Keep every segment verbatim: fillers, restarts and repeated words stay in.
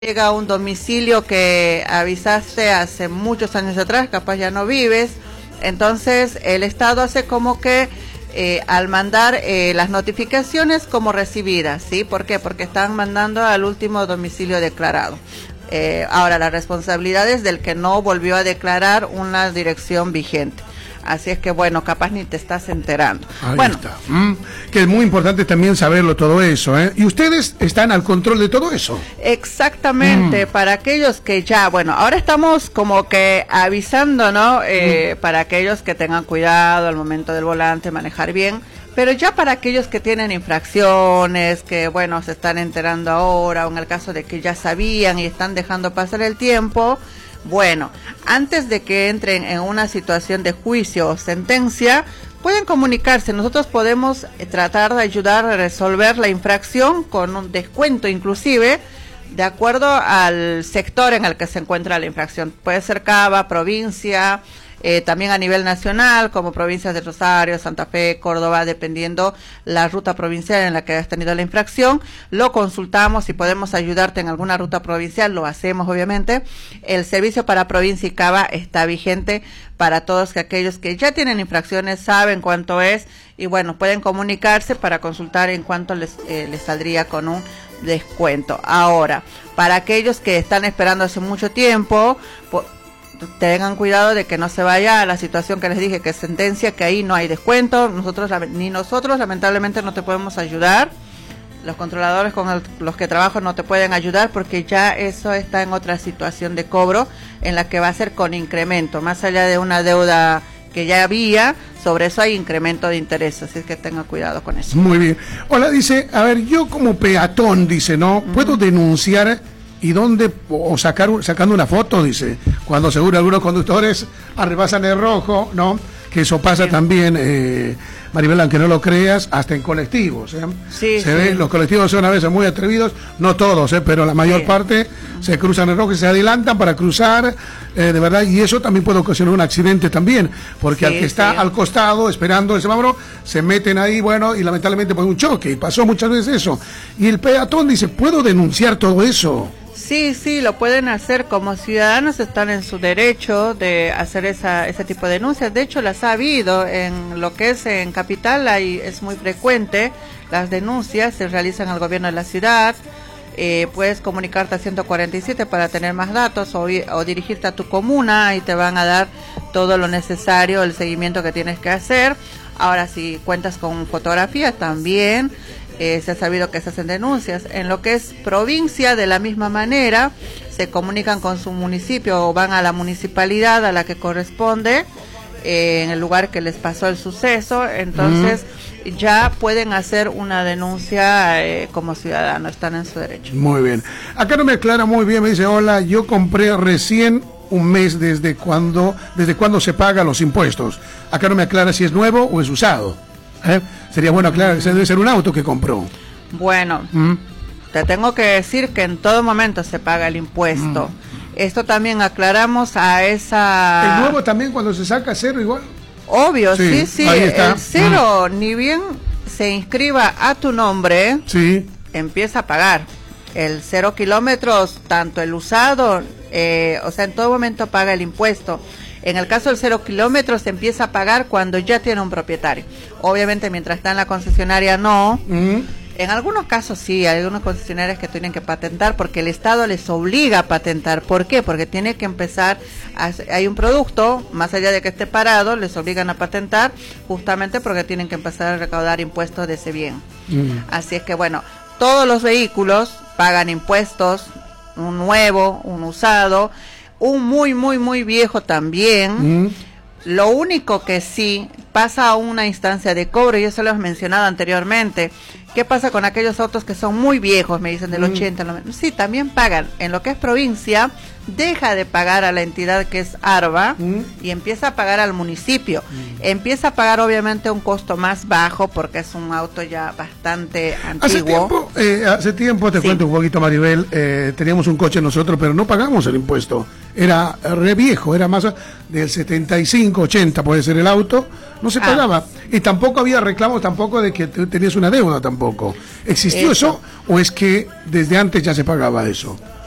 llega a un domicilio que avisaste hace muchos años atrás, capaz ya no vives, entonces el Estado hace como que eh, al mandar eh, las notificaciones como recibidas, ¿sí? ¿Por qué? Porque están mandando al último domicilio declarado. Eh, ahora, la responsabilidad es del que no volvió a declarar una dirección vigente. Así es que, bueno, capaz ni te estás enterando. Ahí bueno, está. Mm, que es muy importante también saberlo todo eso, ¿eh? Y ustedes están al control de todo eso. Exactamente, mm. para aquellos que ya, bueno, ahora estamos como que avisando, ¿no? Eh, mm. Para aquellos que tengan cuidado al momento del volante, manejar bien. Pero ya para aquellos que tienen infracciones, que bueno, se están enterando ahora, o en el caso de que ya sabían y están dejando pasar el tiempo, bueno, antes de que entren en una situación de juicio o sentencia, pueden comunicarse. Nosotros podemos tratar de ayudar a resolver la infracción con un descuento inclusive, de acuerdo al sector en el que se encuentra la infracción. Puede ser Cava, provincia, eh, también a nivel nacional, como provincias de Rosario, Santa Fe, Córdoba, dependiendo la ruta provincial en la que has tenido la infracción. Lo consultamos, si podemos ayudarte en alguna ruta provincial, lo hacemos obviamente. El servicio para provincia y Cava está vigente para todos aquellos que ya tienen infracciones, saben cuánto es, y bueno, pueden comunicarse para consultar en cuánto les, eh, les saldría con un descuento. Ahora, para aquellos que están esperando hace mucho tiempo, pues, tengan cuidado de que no se vaya a la situación que les dije, que es sentencia, que ahí no hay descuento. Nosotros, ni nosotros lamentablemente no te podemos ayudar. Los controladores con el, los que trabajo no te pueden ayudar, porque ya eso está en otra situación de cobro en la que va a ser con incremento, más allá de una deuda que ya había, sobre eso hay incremento de intereses, así que tenga cuidado con eso. Muy bien. Hola, dice, a ver, yo como peatón, dice, ¿no? ¿Puedo uh-huh. denunciar y dónde, o sacar sacando una foto, dice, cuando seguro algunos conductores arrebasan el rojo, ¿no? Que eso pasa sí. también, eh, Maribel, aunque no lo creas, hasta en colectivos, ¿eh? Sí, se sí. ve, los colectivos son a veces muy atrevidos, no todos, ¿eh? Pero la mayor sí. parte se cruzan el rojo y se adelantan para cruzar, eh, de verdad, y eso también puede ocasionar un accidente también, porque sí, al que está sí. al costado esperando el semáforo, se meten ahí, bueno, y lamentablemente pues un choque, y pasó muchas veces eso. Y el peatón dice, ¿puedo denunciar todo eso? Sí, sí, lo pueden hacer. Como ciudadanos están en su derecho de hacer esa, ese tipo de denuncias. De hecho, las ha habido en lo que es en Capital, ahí es muy frecuente. Las denuncias se realizan al gobierno de la ciudad. Eh, puedes comunicarte a ciento cuarenta y siete para tener más datos, o, o dirigirte a tu comuna y te van a dar todo lo necesario, el seguimiento que tienes que hacer. Ahora, si cuentas con fotografías también, Eh, se ha sabido que se hacen denuncias. En lo que es provincia, de la misma manera, se comunican con su municipio o van a la municipalidad a la que corresponde, eh, en el lugar que les pasó el suceso, entonces mm. ya pueden hacer una denuncia eh, como ciudadano, están en su derecho. Muy bien. Acá no me aclara muy bien, me dice, hola, yo compré recién un mes desde cuando, desde cuándo se pagan los impuestos. Acá no me aclara si es nuevo o es usado. ¿Eh? Sería bueno aclarar, ese debe ser un auto que compró. Bueno, ¿Mm? te tengo que decir que en todo momento se paga el impuesto. ¿Mm? Esto también aclaramos a esa... ¿El nuevo también cuando se saca cero igual? Obvio, sí, sí. sí. Ahí está. El cero, ¿Mm? ni bien se inscriba a tu nombre, sí. empieza a pagar. El cero kilómetros, tanto el usado, eh, o sea, en todo momento paga el impuesto. En el caso del cero kilómetros se empieza a pagar cuando ya tiene un propietario. Obviamente mientras está en la concesionaria no. Mm. En algunos casos sí, hay algunos concesionarios que tienen que patentar porque el Estado les obliga a patentar. ¿Por qué? Porque tiene que empezar, a, hay un producto, más allá de que esté parado, les obligan a patentar justamente porque tienen que empezar a recaudar impuestos de ese bien. Mm. Así es que bueno, todos los vehículos pagan impuestos, un nuevo, un usado, un muy, muy, muy viejo también. Mm. Lo único que sí pasa a una instancia de cobro, y eso lo hemos mencionado anteriormente. ¿Qué pasa con aquellos autos que son muy viejos? Me dicen del mm. ochenta, noventa. Sí, también pagan. En lo que es provincia, deja de pagar a la entidad que es ARBA mm. y empieza a pagar al municipio. Mm. Empieza a pagar obviamente un costo más bajo porque es un auto ya bastante antiguo. Hace tiempo, eh, hace tiempo te sí. cuento un poquito, Maribel, eh, teníamos un coche nosotros, pero no pagamos el impuesto. Era re viejo, era más del setenta y cinco, ochenta puede ser el auto, no se pagaba. Ah. Y tampoco había reclamos tampoco de que tenías una deuda tampoco. ¿Existió eso. eso o es que desde antes ya se pagaba eso?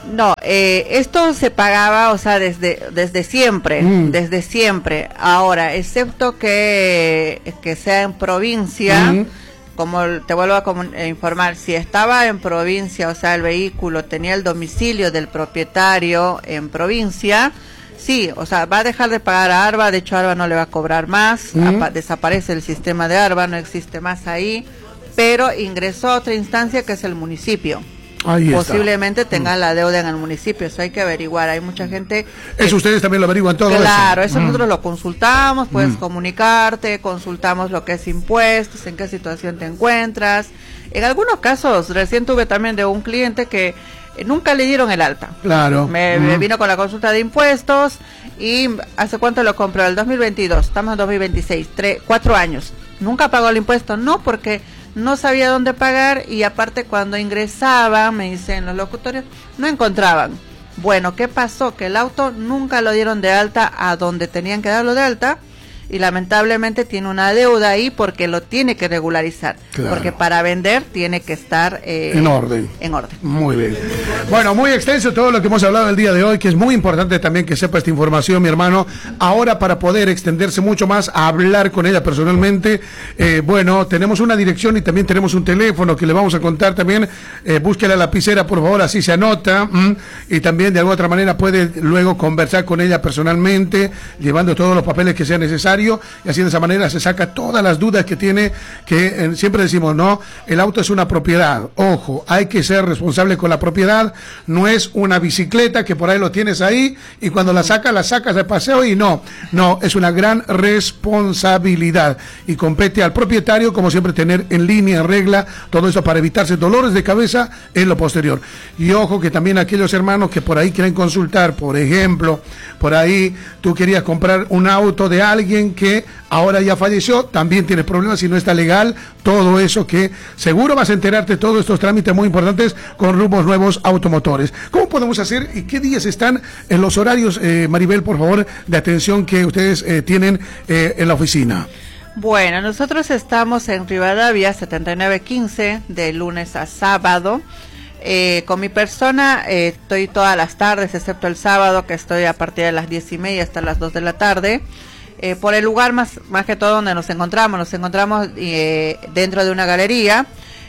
No, eh, esto se pagaba, o sea, desde desde siempre, mm. desde siempre. Ahora, excepto que, que sea en provincia, mm. como te vuelvo a informar, si estaba en provincia, o sea, el vehículo tenía el domicilio del propietario en provincia, sí, o sea, va a dejar de pagar a ARBA, de hecho ARBA no le va a cobrar más, mm. desaparece el sistema de ARBA, no existe más ahí, pero ingresó a otra instancia que es el municipio. Ahí posiblemente está. tengan mm. la deuda en el municipio, eso hay que averiguar, hay mucha gente... ¿Eso que, ustedes también lo averiguan todo? Claro, eso, eso mm. nosotros lo consultamos, puedes mm. comunicarte, consultamos lo que es impuestos, en qué situación te encuentras. En algunos casos, recién tuve también de un cliente que nunca le dieron el alta. Claro. Me, mm. me vino con la consulta de impuestos y ¿hace cuánto lo compró? El dos mil veintidós, estamos en dos mil veintiséis, tres, cuatro años. Nunca pagó el impuesto, no, porque no sabía dónde pagar y aparte cuando ingresaba, me dicen los locutorios, no encontraban. Bueno, ¿qué pasó? Que el auto nunca lo dieron de alta a donde tenían que darlo de alta y lamentablemente tiene una deuda ahí porque lo tiene que regularizar, claro. porque para vender tiene que estar eh, en orden. En orden. Muy bien. Bueno, muy extenso todo lo que hemos hablado el día de hoy, que es muy importante también que sepa esta información, mi hermano. Ahora, para poder extenderse mucho más a hablar con ella personalmente, eh, bueno, tenemos una dirección y también tenemos un teléfono que le vamos a contar también. Eh, búsquela la lapicera, por favor, así se anota, mm, y también de alguna otra manera puede luego conversar con ella personalmente, llevando todos los papeles que sean necesarios. Y así de esa manera se saca todas las dudas que tiene, que eh, siempre decimos, no, el auto es una propiedad, ojo, hay que ser responsable con la propiedad, no es una bicicleta que por ahí lo tienes ahí y cuando la sacas, la sacas de paseo y no, no, es una gran responsabilidad y compete al propietario, como siempre, tener en línea, en regla, todo eso para evitarse dolores de cabeza en lo posterior. Y ojo que también aquellos hermanos que por ahí quieren consultar, por ejemplo, por ahí tú querías comprar un auto de alguien que ahora ya falleció, también tienes problemas si no está legal, todo eso que seguro vas a enterarte de todos estos trámites muy importantes con Rumbos Nuevos Automotores. ¿Cómo podemos hacer y qué días están en los horarios, eh, Maribel, por favor, de atención que ustedes eh, tienen eh, en la oficina? Bueno, nosotros estamos en Rivadavia setenta y nueve quince de lunes a sábado. Eh, con mi persona eh, estoy todas las tardes, excepto el sábado, que estoy a partir de las diez y media hasta las dos de la tarde. Eh, por el lugar más, más que todo donde nos encontramos, nos encontramos eh, dentro de una galería,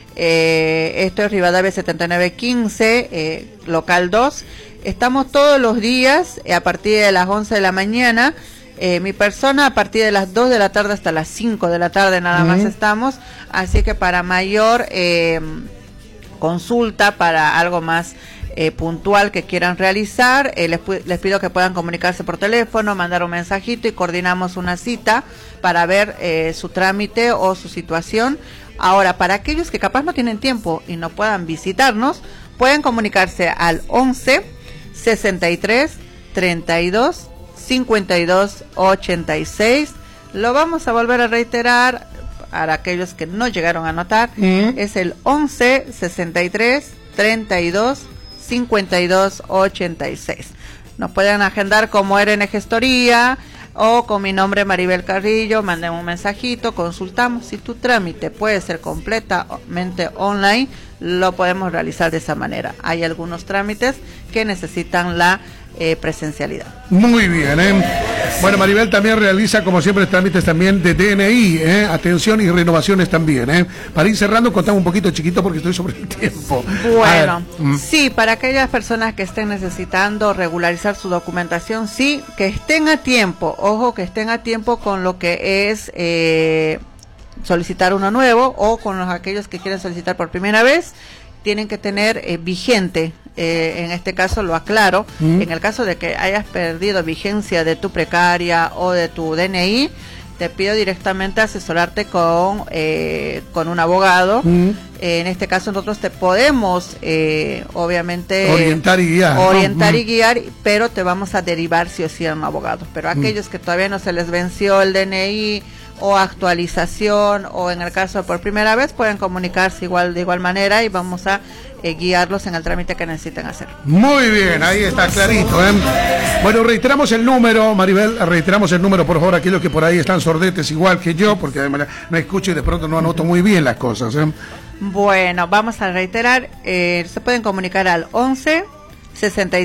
eh, esto es Rivadavia setenta y nueve quince, eh, local dos, estamos todos los días eh, a partir de las once de la mañana, eh, mi persona a partir de las dos de la tarde hasta las cinco de la tarde nada uh-huh. más estamos, así que para mayor eh, consulta, para algo más Eh, puntual que quieran realizar, eh, les, les pido que puedan comunicarse por teléfono, mandar un mensajito y coordinamos una cita para ver eh, su trámite o su situación. Ahora, para aquellos que capaz no tienen tiempo y no puedan visitarnos, pueden comunicarse al once, sesenta y tres, treinta y dos, cincuenta y dos, ochenta y seis. Lo vamos a volver a reiterar para aquellos que no llegaron a anotar. Mm. Es el once, sesenta y tres, treinta y dos, cincuenta y dos, ochenta y seis. Nos pueden agendar como R N Gestoría o con mi nombre Maribel Carrillo, manden un mensajito, consultamos. Si tu trámite puede ser completamente online, lo podemos realizar de esa manera. Hay algunos trámites que necesitan la eh, presencialidad. Muy bien, ¿eh? Bueno, Maribel también realiza, como siempre, trámites también de D N I, ¿eh? Atención y renovaciones también, ¿eh? Para ir cerrando, contame un poquito chiquito porque estoy sobre el tiempo. Bueno, mm. sí, para aquellas personas que estén necesitando regularizar su documentación, sí, que estén a tiempo, ojo, que estén a tiempo con lo que es eh, solicitar uno nuevo o con los aquellos que quieren solicitar por primera vez, tienen que tener eh, vigente, eh, en este caso lo aclaro, mm. en el caso de que hayas perdido vigencia de tu precaria o de tu D N I, te pido directamente asesorarte con eh, con un abogado. Mm. Eh, en este caso nosotros te podemos, eh, obviamente, orientar y guiar. Orientar ¿no? y guiar, pero te vamos a derivar sí o sí a un abogado. Pero aquellos mm. que todavía no se les venció el D N I o actualización, o en el caso de por primera vez, pueden comunicarse igual de igual manera y vamos a eh, guiarlos en el trámite que necesiten hacer. Muy bien, ahí está clarito, ¿eh? Bueno, reiteramos el número, Maribel, reiteramos el número, por favor, aquellos que por ahí están sordetes igual que yo, porque además no escucho y de pronto no anoto muy bien las cosas, ¿eh? Bueno, vamos a reiterar, eh, se pueden comunicar al once, sesenta